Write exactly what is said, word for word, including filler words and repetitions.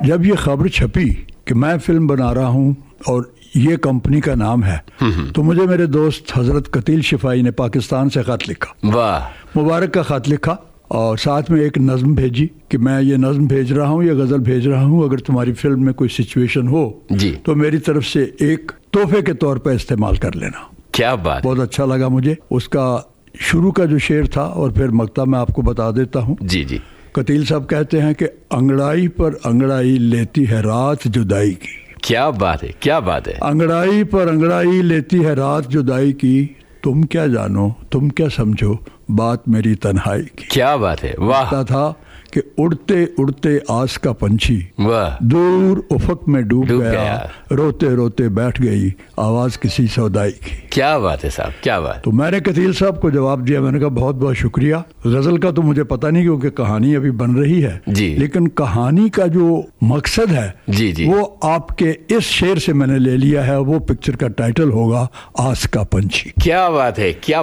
जब ये खबर छपी कि मैं फिल्म बना रहा हूँ और ये कंपनी का नाम है, तो मुझे मेरे दोस्त हजरत कतील शिफाई ने पाकिस्तान से खत लिखा। वाह। मुबारक का खत लिखा और साथ में एक नज़्म भेजी कि मैं ये नज़्म भेज रहा हूँ, ये गज़ल भेज रहा हूँ, अगर तुम्हारी फिल्म में कोई सिचुएशन हो जी तो मेरी तरफ से एक तोहफे के तौर पर इस्तेमाल कर लेना। क्या बात। बहुत अच्छा लगा मुझे उसका शुरू का जो शेर था, और फिर मक्ता मैं आपको बता देता हूँ। जी जी। कतील साहब कहते हैं कि अंगड़ाई पर अंगड़ाई लेती है रात जुदाई की। क्या बात है, क्या बात है। अंगड़ाई पर अंगड़ाई लेती है रात जुदाई की, तुम क्या जानो तुम क्या समझो बात मेरी तन्हाई की। क्या बात है। वाह। था कि उड़ते उड़ते आस का पंछी वाह दूर उफक में डूब डूब गया, गया। रोते रोते बैठ गई आवाज किसी सौदाई की। क्या बात है साहब, क्या बात। तो मैंने कतील साहब को जवाब दिया, मैंने कहा बहुत बहुत शुक्रिया। गजल का तो मुझे पता नहीं क्योंकि कहानी अभी बन रही है जी, लेकिन कहानी का जो मकसद है जी जी वो आपके इस शेर से मैंने ले लिया है। वो पिक्चर का टाइटल होगा आस का पंछी। क्या बात है, क्या